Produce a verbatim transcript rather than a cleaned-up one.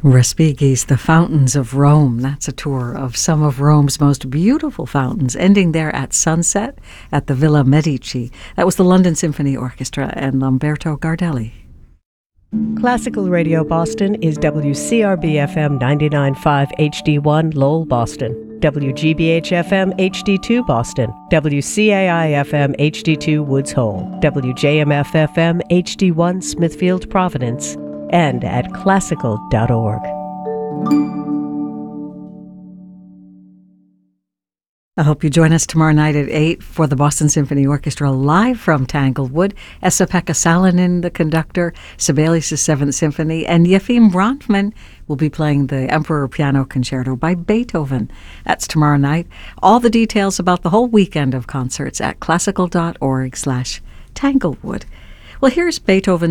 Respighi's The Fountains of Rome. That's a tour of some of Rome's most beautiful fountains, ending there at sunset at the Villa Medici. That was the London Symphony Orchestra and Lamberto Gardelli. Classical Radio Boston is W C R B F M ninety-nine point five H D one Lowell, Boston, W G B H F M H D two Boston, W C A I F M H D two Woods Hole, W J M F F M H D one Smithfield, Providence, and at classical dot org. I hope you join us tomorrow night at eight for the Boston Symphony Orchestra live from Tanglewood. Esa-Pekka Salonen, the conductor, Sibelius' Seventh Symphony, and Yefim Bronfman will be playing the Emperor Piano Concerto by Beethoven. That's tomorrow night. All the details about the whole weekend of concerts at classical dot org slash Tanglewood. Well, here's Beethoven